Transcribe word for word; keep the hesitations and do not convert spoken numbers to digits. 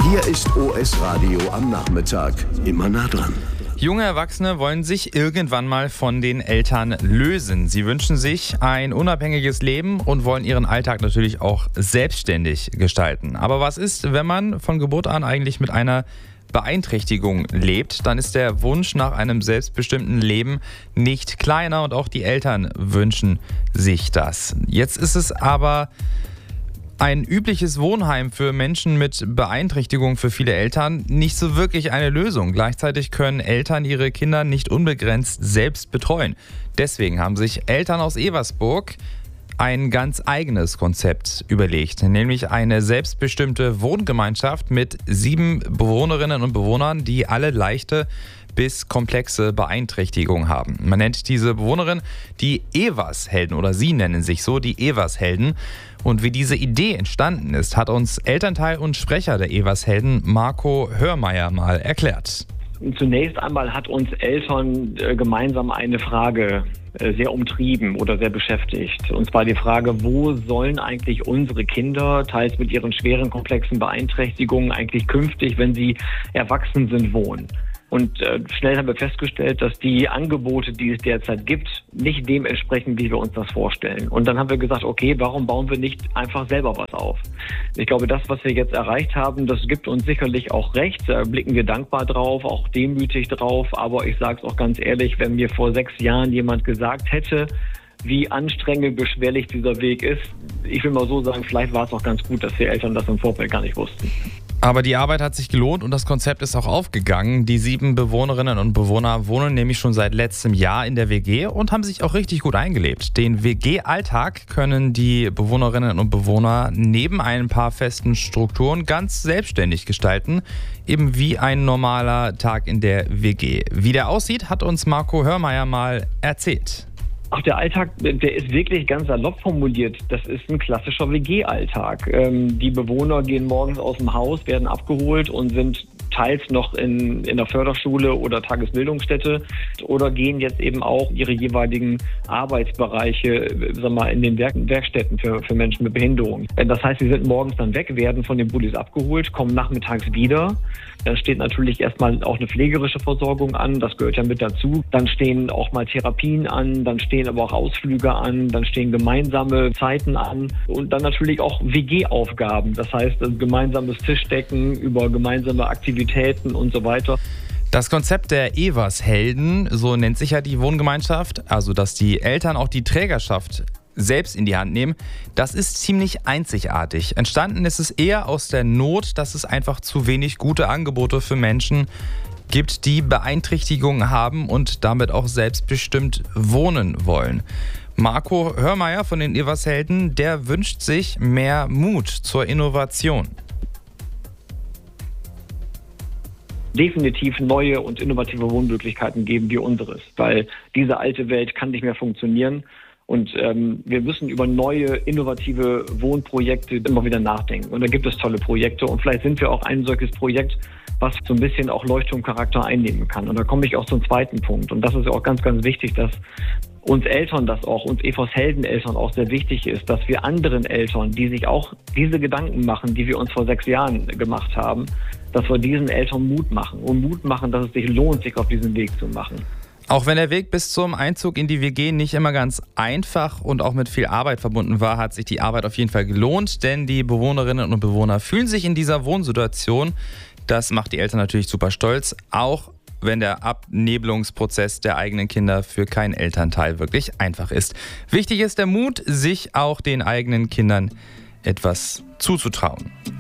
Hier ist O S Radio am Nachmittag. Immer nah dran. Junge Erwachsene wollen sich irgendwann mal von den Eltern lösen. Sie wünschen sich ein unabhängiges Leben und wollen ihren Alltag natürlich auch selbstständig gestalten. Aber was ist, wenn man von Geburt an eigentlich mit einer Beeinträchtigung lebt? Dann ist der Wunsch nach einem selbstbestimmten Leben nicht kleiner und auch die Eltern wünschen sich das. Jetzt ist es aber ein übliches Wohnheim für Menschen mit Beeinträchtigung für viele Eltern nicht so wirklich eine Lösung. Gleichzeitig können Eltern ihre Kinder nicht unbegrenzt selbst betreuen. Deswegen haben sich Eltern aus Eversburg ein ganz eigenes Konzept überlegt, nämlich eine selbstbestimmte Wohngemeinschaft mit sieben Bewohnerinnen und Bewohnern, die alle leichte bis komplexe Beeinträchtigung haben. Man nennt diese Bewohnerin die Evershelden oder sie nennen sich so, die Evershelden. Und wie diese Idee entstanden ist, hat uns Elternteil und Sprecher der Evershelden Marco Hörmeier mal erklärt. Zunächst einmal hat uns Eltern äh, gemeinsam eine Frage äh, sehr umtrieben oder sehr beschäftigt. Und zwar die Frage, wo sollen eigentlich unsere Kinder, teils mit ihren schweren, komplexen Beeinträchtigungen, eigentlich künftig, wenn sie erwachsen sind, wohnen? Und äh, schnell haben wir festgestellt, dass die Angebote, die es derzeit gibt, nicht dem entsprechen, wie wir uns das vorstellen. Und dann haben wir gesagt, okay, warum bauen wir nicht einfach selber was auf? Ich glaube, das, was wir jetzt erreicht haben, das gibt uns sicherlich auch recht. Da blicken wir dankbar drauf, auch demütig drauf. Aber ich sage es auch ganz ehrlich, wenn mir vor sechs Jahren jemand gesagt hätte, wie anstrengend, beschwerlich dieser Weg ist, ich will mal so sagen, vielleicht war es auch ganz gut, dass wir Eltern das im Vorfeld gar nicht wussten. Aber die Arbeit hat sich gelohnt und das Konzept ist auch aufgegangen. Die sieben Bewohnerinnen und Bewohner wohnen nämlich schon seit letztem Jahr in der W G und haben sich auch richtig gut eingelebt. Den W G-Alltag können die Bewohnerinnen und Bewohner neben ein paar festen Strukturen ganz selbstständig gestalten, eben wie ein normaler Tag in der W G. Wie der aussieht, hat uns Marco Hörmeier mal erzählt. Ach, der Alltag, der ist wirklich ganz salopp formuliert. Das ist ein klassischer W G-Alltag. Ähm, die Bewohner gehen morgens aus dem Haus, werden abgeholt und sind teils noch in, in der Förderschule oder Tagesbildungsstätte oder gehen jetzt eben auch ihre jeweiligen Arbeitsbereiche, sag mal, in den Werk- Werkstätten für, für Menschen mit Behinderung. Das heißt, sie sind morgens dann weg, werden von den Bullis abgeholt, kommen nachmittags wieder. Dann steht natürlich erstmal auch eine pflegerische Versorgung an, das gehört ja mit dazu. Dann stehen auch mal Therapien an, dann stehen aber auch Ausflüge an, dann stehen gemeinsame Zeiten an und dann natürlich auch W G-Aufgaben. Das heißt, gemeinsames Tischdecken über gemeinsame Aktivitäten und so weiter. Das Konzept der Evershelden, so nennt sich ja die Wohngemeinschaft, also dass die Eltern auch die Trägerschaft selbst in die Hand nehmen, das ist ziemlich einzigartig. Entstanden ist es eher aus der Not, dass es einfach zu wenig gute Angebote für Menschen gibt, die Beeinträchtigungen haben und damit auch selbstbestimmt wohnen wollen. Marco Hörmeier von den Evershelden, der wünscht sich mehr Mut zur Innovation. Definitiv neue und innovative Wohnmöglichkeiten geben wie unseres, weil diese alte Welt kann nicht mehr funktionieren. Und ähm, wir müssen über neue, innovative Wohnprojekte immer wieder nachdenken. Und da gibt es tolle Projekte. Und vielleicht sind wir auch ein solches Projekt, was so ein bisschen auch Leuchtturmcharakter einnehmen kann. Und da komme ich auch zum zweiten Punkt. Und das ist ja auch ganz, ganz wichtig, dass uns Eltern das auch, uns Evershelden-Eltern auch sehr wichtig ist, dass wir anderen Eltern, die sich auch diese Gedanken machen, die wir uns vor sechs Jahren gemacht haben, dass wir diesen Eltern Mut machen. Und Mut machen, dass es sich lohnt, sich auf diesen Weg zu machen. Auch wenn der Weg bis zum Einzug in die W G nicht immer ganz einfach und auch mit viel Arbeit verbunden war, hat sich die Arbeit auf jeden Fall gelohnt, denn die Bewohnerinnen und Bewohner fühlen sich in dieser Wohnsituation. Das macht die Eltern natürlich super stolz, auch wenn der Abnebelungsprozess der eigenen Kinder für keinen Elternteil wirklich einfach ist. Wichtig ist der Mut, sich auch den eigenen Kindern etwas zuzutrauen.